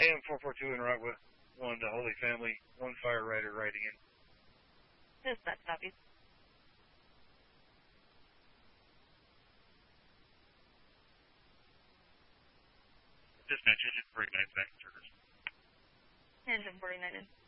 AM 442 en route with 1 to Holy Family, 1 fire rider riding in. Dispatch copies. Dispatch, engine 49 back in service. Engine 49 in.